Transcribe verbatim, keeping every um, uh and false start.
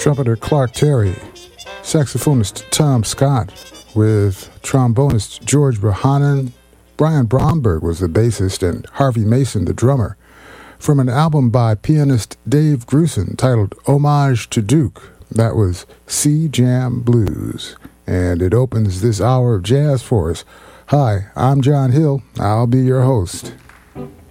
trumpeter Clark Terry, saxophonist Tom Scott, with trombonist George Bohannon. Brian Bromberg was the bassist and Harvey Mason the drummer, from an album by pianist Dave Grusin titled Homage to Duke. That was Sea Jam Blues, and it opens this hour of jazz for us. Hi, I'm John Hill. I'll be your host.